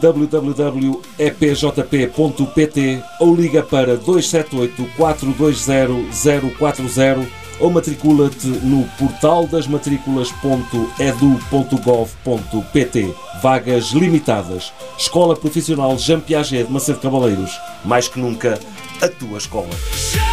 www.epjp.pt ou liga para 278 420 040 ou matricula-te no portaldasmatriculas.edu.gov.pt. Vagas limitadas. Escola Profissional Jean Piaget de Macedo Cabaleiros. Mais que nunca, a tua escola.